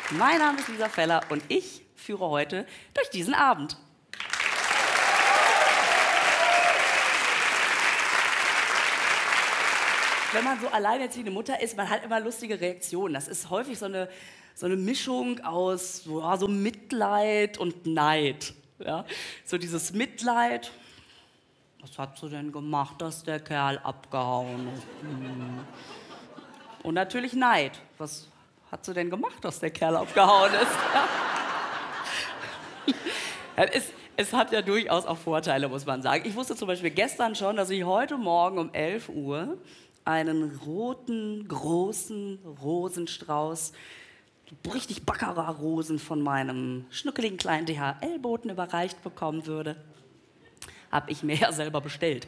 Mein Name ist Lisa Feller und ich führe heute durch diesen Abend. Wenn man so alleinerziehende Mutter ist, man hat immer lustige Reaktionen. Das ist häufig so eine Mischung aus so Mitleid und Neid. Ja? So dieses Mitleid. Was hat sie denn gemacht, dass der Kerl abgehauen ist? Und natürlich Neid. Was hat sie denn gemacht, dass der Kerl abgehauen ist? Es hat ja durchaus auch Vorteile, muss man sagen. Ich wusste zum Beispiel gestern schon, dass ich heute Morgen um 11 Uhr einen roten, großen Rosenstrauß, richtig Baccarat-Rosen von meinem schnuckeligen kleinen DHL-Boten überreicht bekommen würde. Hab ich mir ja selber bestellt.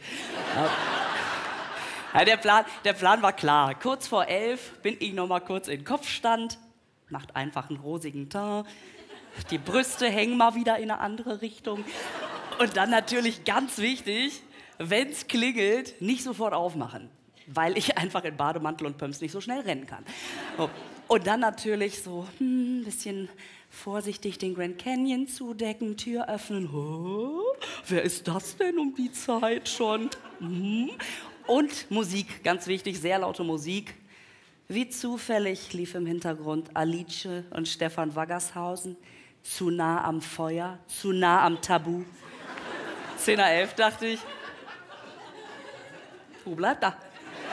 Ja, der Plan war klar. Kurz vor 11 bin ich noch mal kurz in Kopfstand, macht einfach einen rosigen Teint, die Brüste hängen mal wieder in eine andere Richtung. Und dann natürlich ganz wichtig, wenn's klingelt, nicht sofort aufmachen, weil ich einfach in Bademantel und Pumps nicht so schnell rennen kann. Und dann natürlich so ein bisschen vorsichtig den Grand Canyon zudecken, Tür öffnen. Oh, wer ist das denn um die Zeit schon? Und Musik, ganz wichtig, sehr laute Musik. Wie zufällig lief im Hintergrund Alice und Stefan Waggershausen. Zu nah am Feuer, zu nah am Tabu. 10:11 dachte ich. Wo bleibt da?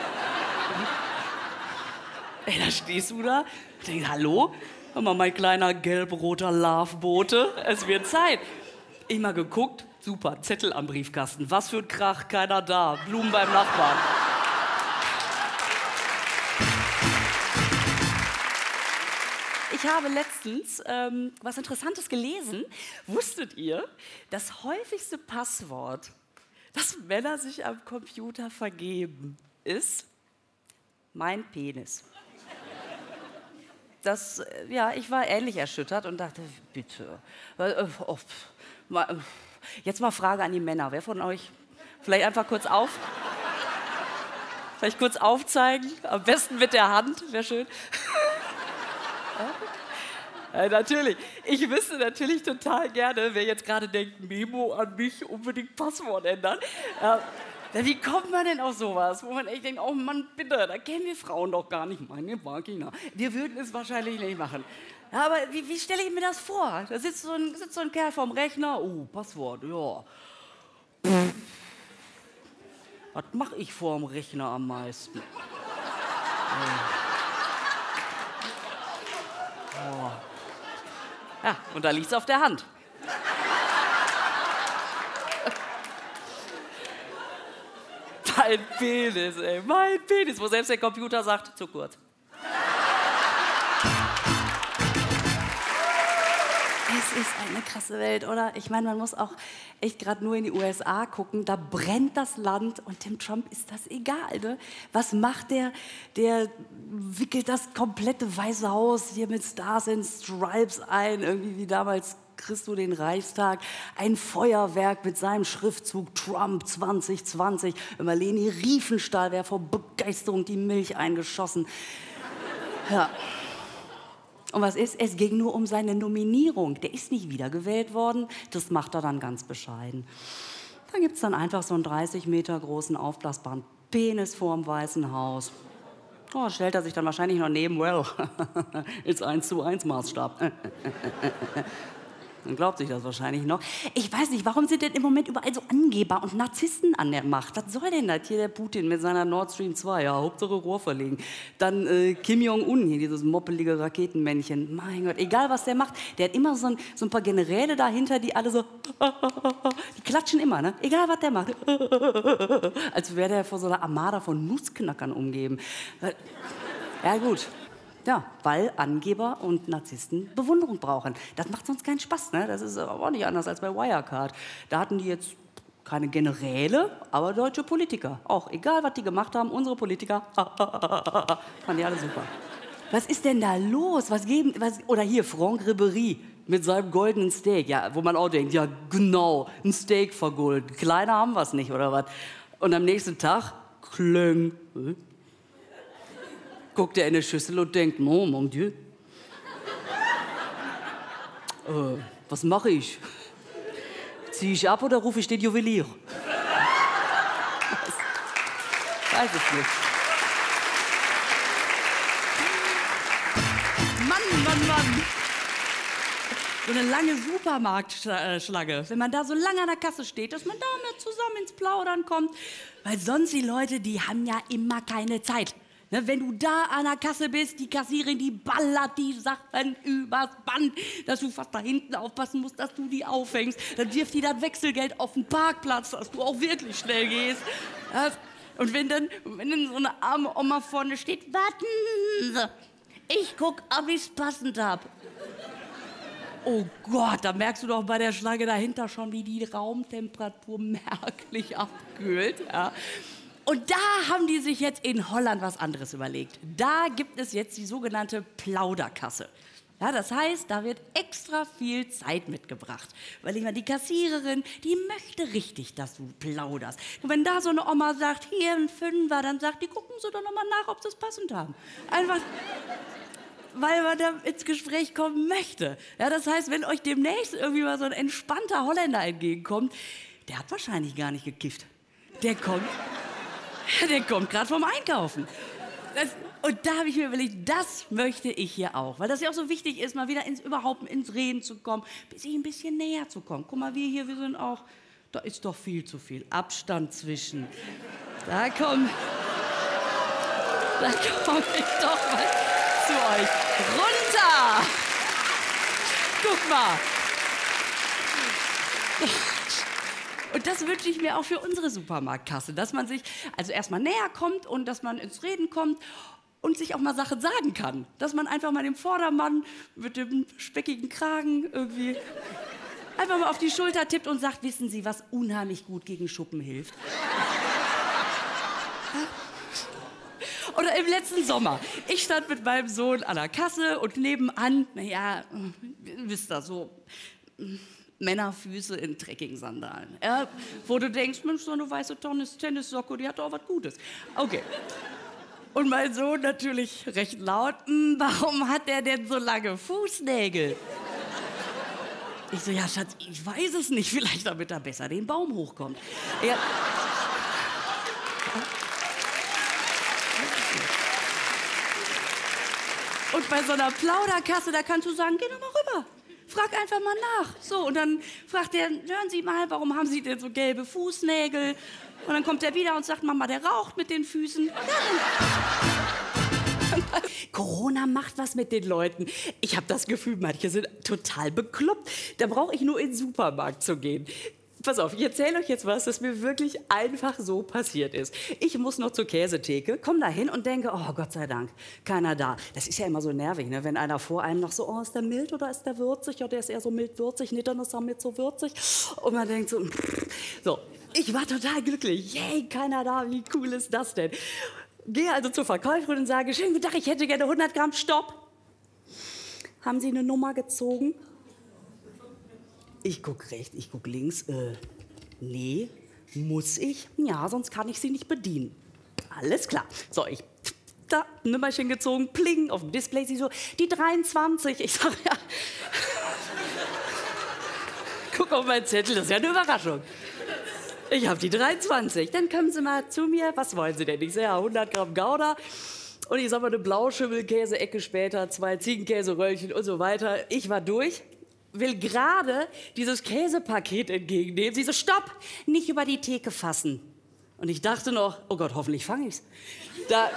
Ey, da stehst du da. Ich denke, hallo? Hör mal, mein kleiner gelb-roter Love-Bote. Es wird Zeit. Ich mal geguckt, super, Zettel am Briefkasten. Was für ein Krach, keiner da. Blumen beim Nachbarn. Ich habe letztens was Interessantes gelesen. Wusstet ihr, das häufigste Passwort, das Männer sich am Computer vergeben, ist mein Penis? Ich war ähnlich erschüttert und dachte, bitte. Jetzt mal Frage an die Männer. Wer von euch vielleicht einfach kurz vielleicht kurz aufzeigen? Am besten mit der Hand, wäre schön. Ja, natürlich. Ich wüsste natürlich total gerne, wer jetzt gerade denkt, Memo an mich, unbedingt Passwort ändern. Wie kommt man denn auf sowas, wo man echt denkt, oh Mann, bitte, da kennen wir Frauen doch gar nicht. Meine Vagina. Wir würden es wahrscheinlich nicht machen. Ja, aber wie stelle ich mir das vor? Da sitzt so ein Kerl vorm Rechner. Oh, Passwort, ja. Was mache ich vorm Rechner am meisten? Oh. Ja, und da liegt's auf der Hand. Mein Penis, ey, mein Penis, wo selbst der Computer sagt, zu kurz. Es ist eine krasse Welt, oder? Ich meine, man muss auch echt gerade nur in die USA gucken, da brennt das Land und dem Trump ist das egal, ne? Was macht der? Der wickelt das komplette Weiße Haus hier mit Stars and Stripes ein, irgendwie wie damals Christo den Reichstag, ein Feuerwerk mit seinem Schriftzug Trump 2020. Immer Leni Riefenstahl wäre vor Begeisterung die Milch eingeschossen. Ja. Und was ist? Es ging nur um seine Nominierung. Der ist nicht wiedergewählt worden. Das macht er dann ganz bescheiden. Da gibt es dann einfach so einen 30 Meter großen aufblasbaren Penis vorm Weißen Haus. Oh, stellt er sich dann wahrscheinlich noch neben, well, ist 1:1 Maßstab. Dann glaubt sich das wahrscheinlich noch. Ich weiß nicht, warum sind denn im Moment überall so Angeber und Narzissten an der Macht? Was soll denn das hier, der Putin mit seiner Nord Stream 2? Ja, Hauptsache Rohr verlegen. Dann Kim Jong-un, hier dieses moppelige Raketenmännchen. Mein Gott, egal was der macht, der hat immer so ein paar Generäle dahinter, die alle so, die klatschen immer, ne? Egal was der macht. Als wäre der vor so einer Armada von Nussknackern umgeben. Ja gut. Ja, weil Angeber und Narzissten Bewunderung brauchen. Das macht sonst keinen Spaß, ne? Das ist aber auch nicht anders als bei Wirecard. Da hatten die jetzt keine Generäle, aber deutsche Politiker. Auch egal, was die gemacht haben, unsere Politiker, fanden die alle super. Was ist denn da los? Oder hier, Franck Ribéry mit seinem goldenen Steak. Ja, wo man auch denkt, ja genau, ein Steak vergolden. Kleiner haben wir es nicht, oder was? Und am nächsten Tag, klöng. Guckt er in eine Schüssel und denkt, oh, mon Dieu. Was mache ich? Ziehe ich ab oder rufe ich den Juwelier? Weiß ich nicht. Mann. So eine lange Supermarktschlange. Wenn man da so lange an der Kasse steht, dass man da mal zusammen ins Plaudern kommt. Weil sonst die Leute, die haben ja immer keine Zeit. Ne, wenn du da an der Kasse bist, die Kassiererin, die ballert die Sachen übers Band, dass du fast da hinten aufpassen musst, dass du die auffängst. Dann wirft die das Wechselgeld auf den Parkplatz, dass du auch wirklich schnell gehst. Ja, und wenn dann so eine arme Oma vorne steht, warten Sie, ich guck, ob ich's passend hab. Oh Gott, da merkst du doch bei der Schlange dahinter schon, wie die Raumtemperatur merklich abkühlt. Ja. Und da haben die sich jetzt in Holland was anderes überlegt. Da gibt es jetzt die sogenannte Plauderkasse. Ja, das heißt, da wird extra viel Zeit mitgebracht. Weil ich meine, die Kassiererin, die möchte richtig, dass du plauderst. Und wenn da so eine Oma sagt, hier ein Fünfer, dann sagt die, gucken Sie doch noch mal nach, ob Sie es passend haben. Einfach, weil man da ins Gespräch kommen möchte. Ja, das heißt, wenn euch demnächst irgendwie mal so ein entspannter Holländer entgegenkommt, der hat wahrscheinlich gar nicht gekifft. Der kommt gerade vom Einkaufen. Und da habe ich mir überlegt, das möchte ich hier auch. Weil das ja auch so wichtig ist, mal wieder überhaupt ins Reden zu kommen, sich ein bisschen näher zu kommen. Guck mal, wir sind auch, da ist doch viel zu viel Abstand zwischen. Da komm ich doch mal zu euch runter. Guck mal. Und das wünsche ich mir auch für unsere Supermarktkasse, dass man sich also erstmal näher kommt und dass man ins Reden kommt und sich auch mal Sachen sagen kann. Dass man einfach mal dem Vordermann mit dem speckigen Kragen irgendwie einfach mal auf die Schulter tippt und sagt, wissen Sie, was unheimlich gut gegen Schuppen hilft? Oder im letzten Sommer. Ich stand mit meinem Sohn an der Kasse und nebenan, naja, wisst ihr, so Männerfüße in Trekking-Sandalen. Ja, wo du denkst, Mensch, so eine weiße Tennissocke, die hat doch was Gutes. Okay. Und mein Sohn natürlich recht laut, warum hat der denn so lange Fußnägel? Ich so, ja, Schatz, ich weiß es nicht, vielleicht damit er besser den Baum hochkommt. Ja. Und bei so einer Plauderkasse, da kannst du sagen, geh doch mal rüber. Frag einfach mal nach. So, und dann fragt er, hören Sie mal, warum haben Sie denn so gelbe Fußnägel? Und dann kommt er wieder und sagt, Mama, der raucht mit den Füßen. Ja. Corona macht was mit den Leuten. Ich habe das Gefühl, manche sind total bekloppt. Da brauche ich nur in den Supermarkt zu gehen. Pass auf, ich erzähle euch jetzt was, das mir wirklich einfach so passiert ist. Ich muss noch zur Käsetheke, komme da hin und denke, oh Gott sei Dank, keiner da. Das ist ja immer so nervig, ne? Wenn einer vor einem noch so, oh, ist der mild oder ist der würzig? Ja, der ist eher so mild-würzig, nee, dann ist er mit so würzig. Und man denkt so, so, ich war total glücklich. Yay, keiner da, wie cool ist das denn? Gehe also zur Verkäuferin und sage, schönen guten Tag, ich hätte gerne 100 Gramm, stopp. Haben Sie eine Nummer gezogen? Ich guck rechts, ich guck links. Nee, muss ich? Ja, sonst kann ich sie nicht bedienen. Alles klar. So, ich da Nummerchen gezogen, pling, auf dem Display, sie so, die 23. Ich sag, ja. Guck auf meinen Zettel, das ist ja eine Überraschung. Ich habe die 23. Dann kommen Sie mal zu mir. Was wollen Sie denn? Ich sage, ja, 100 Gramm Gouda. Und ich sag mal, eine Blauschimmelkäse, Ecke später, 2 Ziegenkäseröllchen und so weiter. Ich war durch. Will gerade dieses Käsepaket entgegennehmen. Sie so, stopp, nicht über die Theke fassen. Und ich dachte noch, oh Gott, hoffentlich fange ich's. Da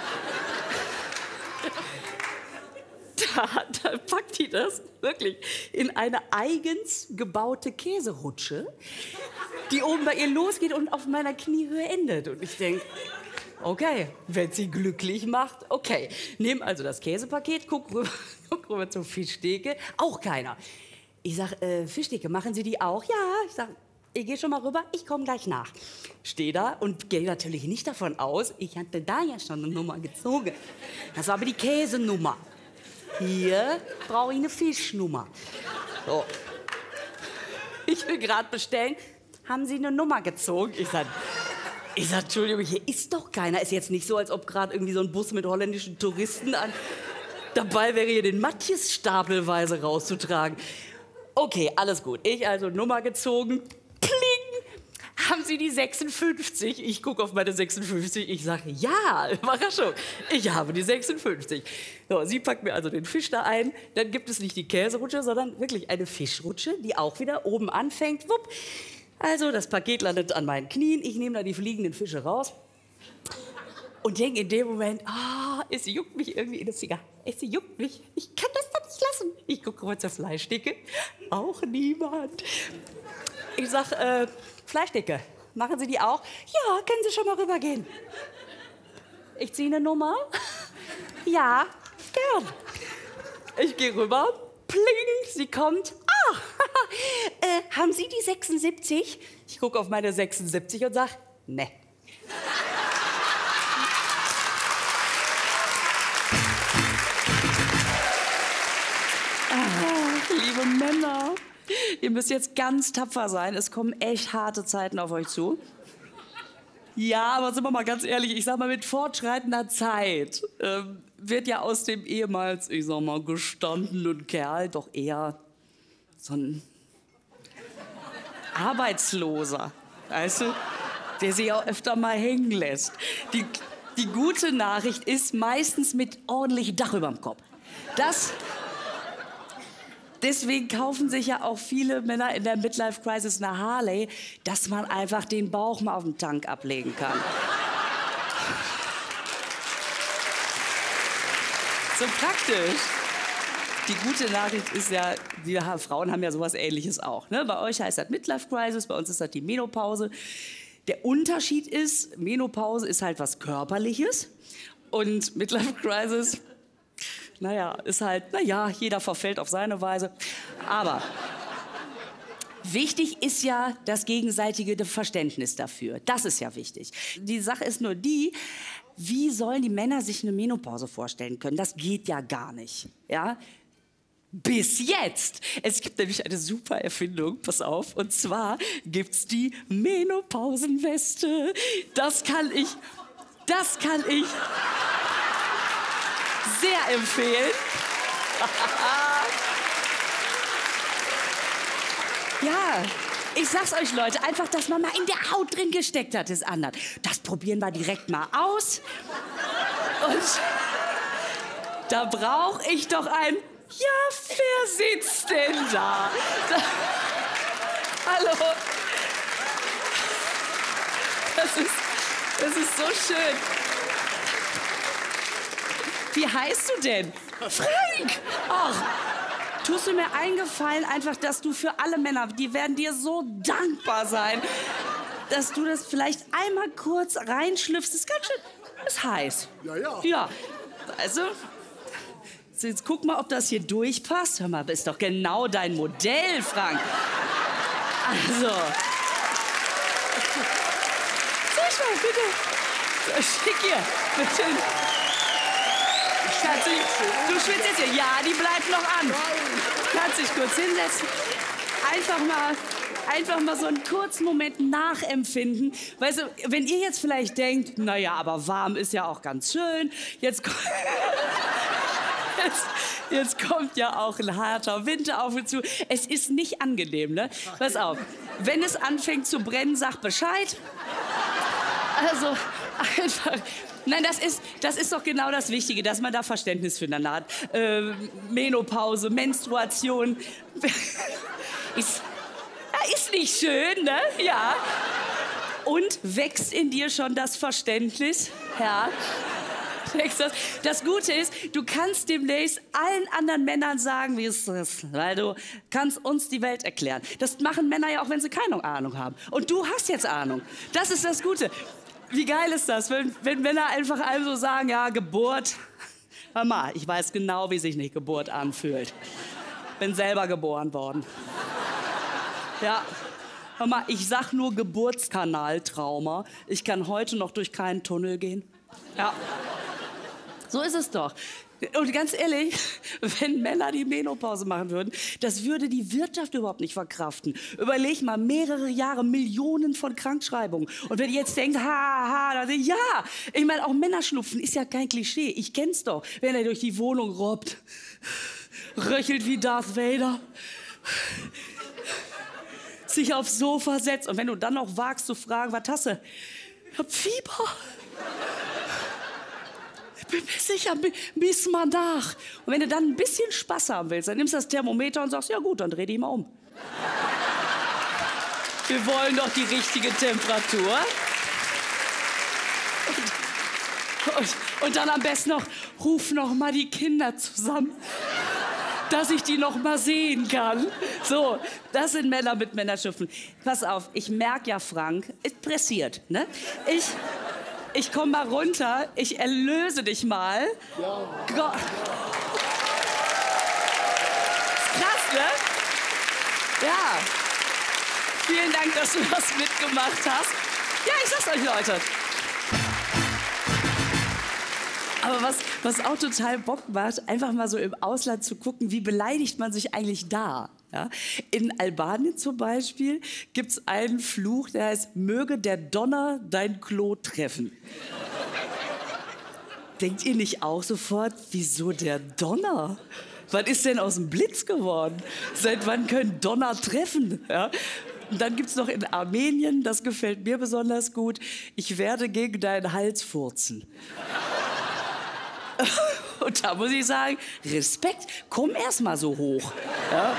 packt die das wirklich in eine eigens gebaute Käserutsche, die oben bei ihr losgeht und auf meiner Kniehöhe endet. Und ich denke, okay, wenn sie glücklich macht, okay. Nehm also das Käsepaket, guck rüber zur Fischtheke, auch keiner. Ich sag, Fischtheke, machen Sie die auch? Ja, ich sag, ich gehe schon mal rüber, ich komme gleich nach. Stehe da und gehe natürlich nicht davon aus, ich hatte da ja schon eine Nummer gezogen. Das war aber die Käsenummer. Hier brauche ich eine Fischnummer. So. Ich will gerade bestellen, haben Sie eine Nummer gezogen? Ich sag, Entschuldigung, hier ist doch keiner. Ist jetzt nicht so, als ob gerade irgendwie so ein Bus mit holländischen Touristen dabei wäre, hier den Matjes stapelweise rauszutragen. Okay, alles gut. Ich also Nummer gezogen. Pling! Haben Sie die 56? Ich gucke auf meine 56. Ich sage, ja, Überraschung. Ich habe die 56. So, sie packt mir also den Fisch da ein. Dann gibt es nicht die Käserutsche, sondern wirklich eine Fischrutsche, die auch wieder oben anfängt. Wupp. Also das Paket landet an meinen Knien. Ich nehme da die fliegenden Fische raus. Und denke in dem Moment, es juckt mich irgendwie in den Finger. Es juckt mich. Ich kann das doch nicht lassen. Ich gucke kurz zur Fleischdicke. Auch niemand. Ich sag, Fleischdicke, machen Sie die auch? Ja, können Sie schon mal rübergehen. Ich ziehe eine Nummer. Ja, gern. Ich gehe rüber. Pling, sie kommt. Haben Sie die 76? Ich gucke auf meine 76 und sag, ne. Liebe Männer, ihr müsst jetzt ganz tapfer sein. Es kommen echt harte Zeiten auf euch zu. Ja, aber sind wir mal ganz ehrlich, ich sag mal, mit fortschreitender Zeit wird ja aus dem ehemals, ich sag mal, gestandenen Kerl doch eher so ein Arbeitsloser, weißt du, der sich auch öfter mal hängen lässt. Die gute Nachricht ist meistens mit ordentlich Dach überm Kopf. Deswegen kaufen sich ja auch viele Männer in der Midlife-Crisis eine Harley, dass man einfach den Bauch mal auf den Tank ablegen kann. So praktisch. Die gute Nachricht ist ja, wir Frauen haben ja sowas Ähnliches auch. Ne? Bei euch heißt das Midlife-Crisis, bei uns ist das die Menopause. Der Unterschied ist, Menopause ist halt was Körperliches und Midlife-Crisis, naja, ist halt, jeder verfällt auf seine Weise. Aber wichtig ist ja das gegenseitige Verständnis dafür. Das ist ja wichtig. Die Sache ist nur die, wie sollen die Männer sich eine Menopause vorstellen können? Das geht ja gar nicht. Ja? Bis jetzt. Es gibt nämlich eine super Erfindung, pass auf, und zwar gibt's die Menopausenweste. Das kann ich sehr empfehlen. Ja, ich sag's euch, Leute, einfach, dass man mal in der Haut drin gesteckt hat, ist anders. Das probieren wir direkt mal aus. Und da brauche ich doch ein, wer sitzt denn da? Hallo? Das ist so schön. Wie heißt du denn? Frank! Ach, tust du mir eingefallen, einfach, dass du für alle Männer, die werden dir so dankbar sein, dass du das vielleicht einmal kurz reinschlüpfst. Das ist ganz schön, ist heiß. Ja, also, jetzt guck mal, ob das hier durchpasst. Hör mal, ist doch genau dein Modell, Frank. Also. Sag mal, bitte. Schick hier, bitte. Schatzi, du schwitzt jetzt hier. Ja, die bleibt noch an. Kannst dich kurz hinsetzen. Einfach mal so einen kurzen Moment nachempfinden. Weißt du, wenn ihr jetzt vielleicht denkt, naja, aber warm ist ja auch ganz schön. Jetzt kommt ja auch ein harter Winter auf uns zu. Es ist nicht angenehm, ne? Pass auf, wenn es anfängt zu brennen, sag Bescheid. Also, einfach... Nein, das ist doch genau das Wichtige, dass man da Verständnis füreinander hat. Menopause, Menstruation. Ist nicht schön, ne? Ja. Und wächst in dir schon das Verständnis? Ja. Das Gute ist, du kannst demnächst allen anderen Männern sagen, wie es ist, weil du kannst uns die Welt erklären. Das machen Männer ja auch, wenn sie keine Ahnung haben. Und du hast jetzt Ahnung. Das ist das Gute. Wie geil ist das, wenn Männer einfach einem so sagen, ja, Geburt, hör mal, ich weiß genau, wie sich eine Geburt anfühlt. Bin selber geboren worden. Ja, hör mal, ich sag nur Geburtskanaltrauma. Ich kann heute noch durch keinen Tunnel gehen. Ja, so ist es doch. Und ganz ehrlich, wenn Männer die Menopause machen würden, das würde die Wirtschaft überhaupt nicht verkraften. Überleg mal, mehrere Jahre, Millionen von Krankschreibungen. Und wenn ihr jetzt denkt, dann ja, ich meine, auch Männerschnupfen ist ja kein Klischee. Ich kenn's doch, wenn er durch die Wohnung robbt, röchelt wie Darth Vader. sich aufs Sofa setzt und wenn du dann noch wagst zu fragen, was hast du? Ich hab Fieber. Ich bin mir sicher, miss mal nach. Und wenn du dann ein bisschen Spaß haben willst, dann nimmst du das Thermometer und sagst, ja gut, dann dreh dich mal um. Wir wollen doch die richtige Temperatur. Und dann am besten noch, ruf noch mal die Kinder zusammen, dass ich die noch mal sehen kann. So, das sind Männer mit Männerschiffen. Pass auf, ich merke ja, Frank, es pressiert, ne? Ich komm mal runter, ich erlöse dich mal. Ja. Gott. Krass, ne? Ja. Vielen Dank, dass du das mitgemacht hast. Ja, ich sag's euch, Leute. Aber was auch total Bock macht, einfach mal so im Ausland zu gucken, wie beleidigt man sich eigentlich da. Ja? In Albanien zum Beispiel gibt es einen Fluch, der heißt, möge der Donner dein Klo treffen. Denkt ihr nicht auch sofort, wieso der Donner? Was ist denn aus dem Blitz geworden? Seit wann können Donner treffen? Ja? Und dann gibt es noch in Armenien, das gefällt mir besonders gut, ich werde gegen deinen Hals furzen. Und da muss ich sagen, Respekt, komm erst mal so hoch. Ja?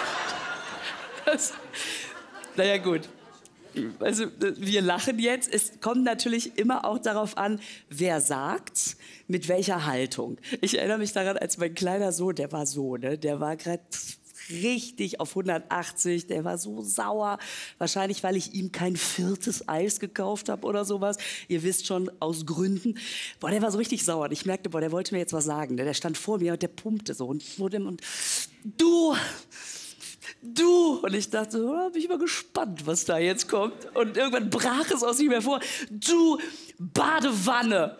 Naja, gut. Also, wir lachen jetzt. Es kommt natürlich immer auch darauf an, wer sagt's, mit welcher Haltung. Ich erinnere mich daran, als mein kleiner Sohn, der war so, ne? Der war gerade richtig auf 180, der war so sauer. Wahrscheinlich, weil ich ihm kein 4. Eis gekauft habe oder sowas. Ihr wisst schon, aus Gründen. Boah, der war so richtig sauer. Ich merkte, boah, der wollte mir jetzt was sagen. Der stand vor mir und der pumpte so. Und du. Und ich dachte, oh, bin ich mal gespannt, was da jetzt kommt. Und irgendwann brach es aus ihm hervor. Du Badewanne.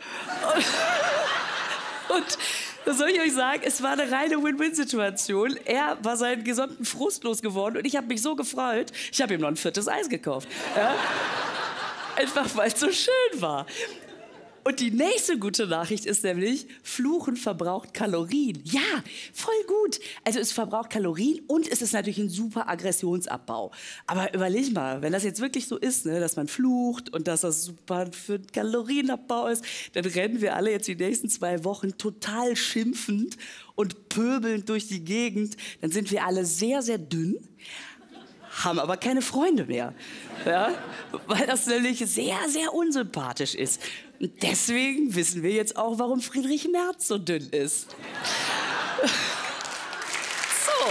Und das soll ich euch sagen, es war eine reine Win-Win-Situation. Er war seinen gesamten Frust losgeworden und ich habe mich so gefreut, ich habe ihm noch ein 4. Eis gekauft. Ja? Einfach, weil es so schön war. Und die nächste gute Nachricht ist nämlich, Fluchen verbraucht Kalorien. Ja, voll gut. Also es verbraucht Kalorien und es ist natürlich ein super Aggressionsabbau. Aber überleg mal, wenn das jetzt wirklich so ist, ne, dass man flucht und dass das super für Kalorienabbau ist, dann rennen wir alle jetzt die nächsten 2 Wochen total schimpfend und pöbelnd durch die Gegend. Dann sind wir alle sehr, sehr dünn, haben aber keine Freunde mehr. Ja? Weil das nämlich sehr, sehr unsympathisch ist. Und deswegen wissen wir jetzt auch, warum Friedrich Merz so dünn ist. So.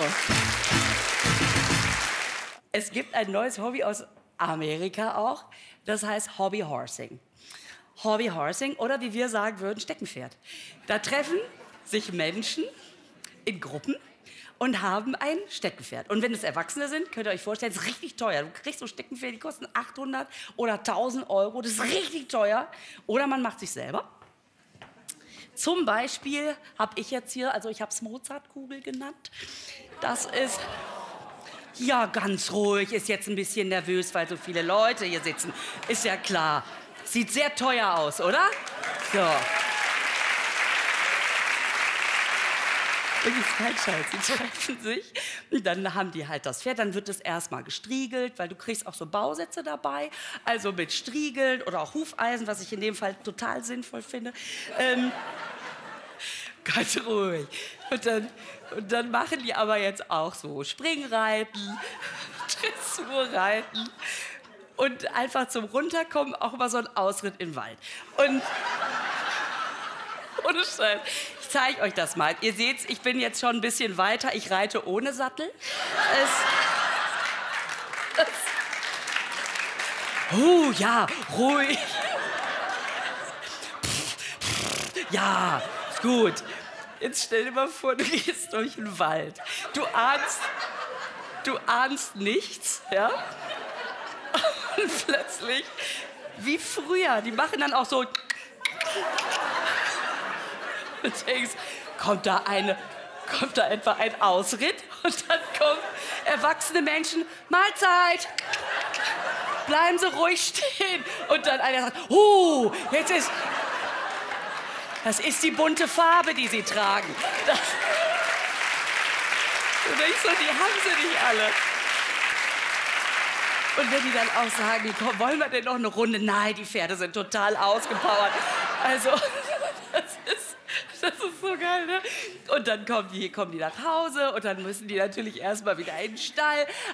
Es gibt ein neues Hobby aus Amerika auch, das heißt Hobbyhorsing. Hobbyhorsing oder wie wir sagen würden, Steckenpferd. Da treffen sich Menschen in Gruppen und haben ein Steckenpferd. Und wenn es Erwachsene sind, könnt ihr euch vorstellen, das ist richtig teuer. Du kriegst so Steckenpferde, die kosten 800 oder 1000 Euro. Das ist richtig teuer. Oder man macht sich selber. Zum Beispiel habe ich jetzt hier, also ich habe es Mozartkugel genannt. Das ist, ja ganz ruhig, ist jetzt ein bisschen nervös, weil so viele Leute hier sitzen. Ist ja klar. Sieht sehr teuer aus, oder? So. Das ist kein Scheiß, die treffen sich und dann haben die halt das Pferd, dann wird es erstmal gestriegelt, weil du kriegst auch so Bausätze dabei, also mit Striegeln oder auch Hufeisen, was ich in dem Fall total sinnvoll finde. Ganz ruhig. Und dann machen die aber jetzt auch so Springreiten, Dressurreiten und einfach zum Runterkommen auch mal so ein Ausritt im Wald. Und ohne Scheiß. Ich zeige euch das mal. Ihr seht, ich bin jetzt schon ein bisschen weiter. Ich reite ohne Sattel. Ja, ruhig. Ja, ist gut. Jetzt stell dir mal vor, du gehst durch den Wald. Du ahnst nichts, ja? Und plötzlich, wie früher, die machen dann auch so. Und denkst, kommt da etwa ein Ausritt? Und dann kommen erwachsene Menschen, Mahlzeit! Bleiben Sie ruhig stehen. Und dann einer sagt, das ist die bunte Farbe, die Sie tragen. Und denkst so, die haben sie nicht alle. Und wenn die dann auch sagen, komm, wollen wir denn noch eine Runde? Nein, die Pferde sind total ausgepowert. Also, das ist so geil, ne? Und dann kommen die nach Hause und dann müssen die natürlich erstmal wieder in den Stall.